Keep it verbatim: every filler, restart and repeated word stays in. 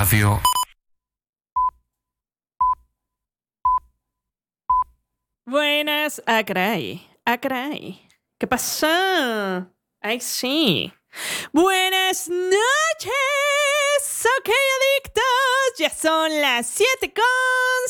Radio. Buenas, ah, caray, ah, caray. ¿Qué pasó? Ay, sí. Buenas noches, ok, adictos. Ya son las siete con